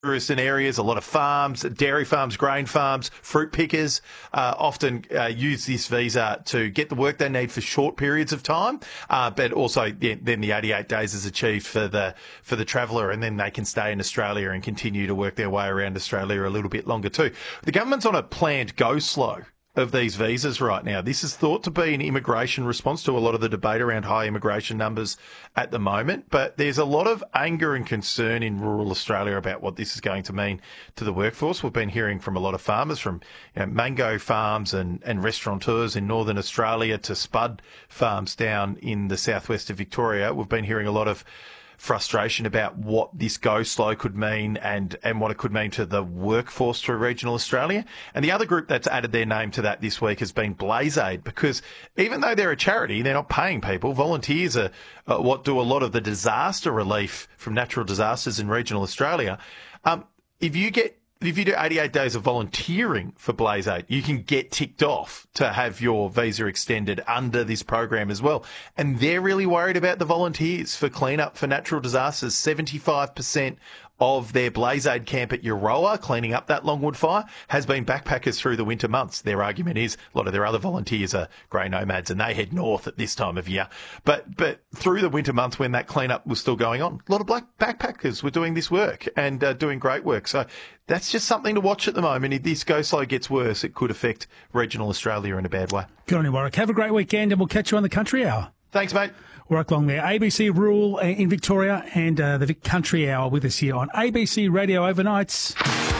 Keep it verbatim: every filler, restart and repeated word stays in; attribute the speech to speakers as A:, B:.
A: tourist areas, a lot of farms, dairy farms, grain farms, fruit pickers uh, often uh, use this visa to get the work they need for short periods of time, uh, but also yeah, then the eighty-eight days is achieved for the for the traveller, and then they can stay in Australia and continue to work their way around Australia a little bit longer too. The government's on a planned go slow of these visas right now. This is thought to be an immigration response to a lot of the debate around high immigration numbers at the moment, but there's a lot of anger and concern in rural Australia about what this is going to mean to the workforce. We've been hearing from a lot of farmers, from you know, mango farms and, and restaurateurs in northern Australia to spud farms down in the southwest of Victoria. We've been hearing a lot of frustration about what this go slow could mean and, and what it could mean to the workforce through regional Australia. And the other group that's added their name to that this week has been Blaze Aid, because even though they're a charity, they're not paying people. Volunteers are uh, what do a lot of the disaster relief from natural disasters in regional Australia. Um, if you get If you do eighty-eight days of volunteering for Blaze Aid, you can get ticked off to have your visa extended under this program as well. And they're really worried about the volunteers for cleanup for natural disasters. seventy-five percent of their Blaze Aid camp at Euroa, cleaning up that Longwood fire, has been backpackers through the winter months. Their argument is a lot of their other volunteers are grey nomads and they head north at this time of year. But but through the winter months when that cleanup was still going on, a lot of black backpackers were doing this work and uh, doing great work. So that's just something to watch at the moment. If this go slow gets worse, it could affect regional Australia in a bad way.
B: Good on you, Warwick. Have a great weekend and we'll catch you on the Country Hour.
A: Thanks, mate.
B: Warwick Long there. A B C Rural in Victoria and uh, the Vic Country Hour with us here on A B C Radio Overnights.